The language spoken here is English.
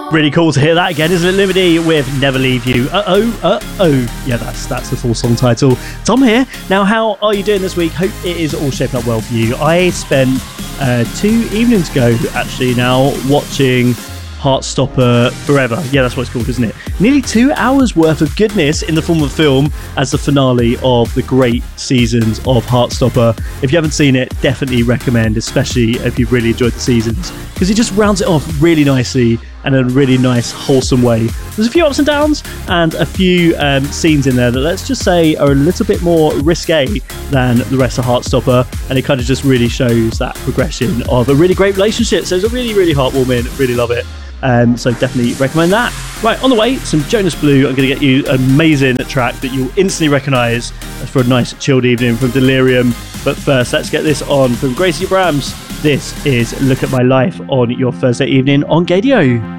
Really cool to hear that again, isn't it? Liberty with Never Leave You. Yeah, that's the full song title. Tom here. Now, how are you doing this week? Hope it is all shaping up well for you. I spent 2 evenings ago, actually, now watching Heartstopper Forever. Yeah, that's what it's called, isn't it? Nearly 2 hours worth of goodness in the form of film as the finale of the great seasons of Heartstopper. If you haven't seen it, definitely recommend, especially if you've really enjoyed the seasons, because it just rounds it off really nicely and in a really nice, wholesome way. There's a few ups and downs and a few scenes in there that, let's just say, are a little bit more risque than the rest of Heartstopper, and it kind of just really shows that progression of a really great relationship. So it's a really, really heartwarming, really love it. So definitely recommend that. Right, on the way, some Jonas Blue. I'm going to get you an amazing track that you'll instantly recognise for a nice chilled evening from Delirium. But first, let's get this on from Gracie Abrams. This is Look at My Life on your Thursday evening on Gadio.